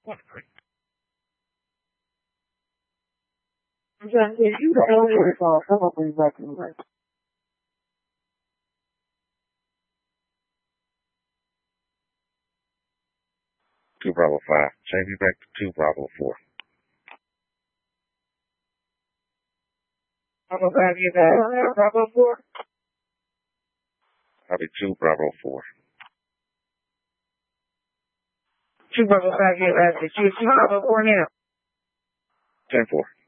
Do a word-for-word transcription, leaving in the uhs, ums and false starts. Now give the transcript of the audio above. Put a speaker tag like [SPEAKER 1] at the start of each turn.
[SPEAKER 1] I'm trying to get you the only song. Come up with back in the
[SPEAKER 2] Two Bravo five. Change me back to two Bravo four.
[SPEAKER 1] Bravo five, get that. Bravo four.
[SPEAKER 2] I'll be two Bravo four.
[SPEAKER 1] Two Bravo five, get that. Two Bravo four now.
[SPEAKER 2] Ten four.